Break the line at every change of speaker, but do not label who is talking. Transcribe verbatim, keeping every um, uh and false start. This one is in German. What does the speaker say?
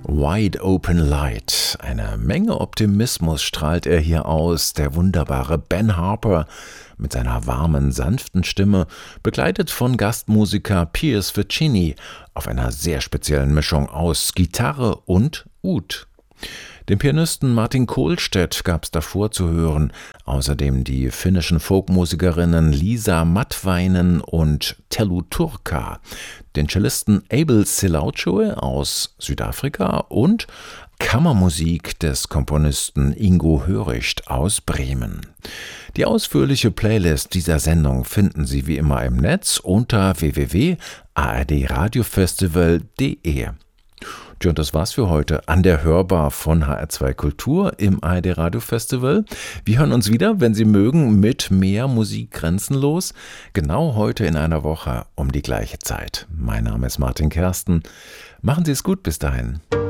Wide Open Light. Eine Menge Optimismus strahlt er hier aus, der wunderbare Ben Harper mit seiner warmen, sanften Stimme, begleitet von Gastmusiker Piers Vicini auf einer sehr speziellen Mischung aus Gitarre und Oud. Den Pianisten Martin Kohlstedt gab es davor zu hören, außerdem die finnischen Folkmusikerinnen Liisa Matvainen und Tellu Turkka, den Cellisten Abel Silauchoe aus Südafrika und Kammermusik des Komponisten Ingo Höricht aus Bremen. Die ausführliche Playlist dieser Sendung finden Sie wie immer im Netz unter w w w punkt a r d radiofestival punkt d e. Ja, und das war's für heute an der Hörbar von H R zwei Kultur im A R D Radio Festival. Wir hören uns wieder, wenn Sie mögen, mit mehr Musik grenzenlos. Genau heute in einer Woche um die gleiche Zeit. Mein Name ist Martin Kersten. Machen Sie es gut bis dahin.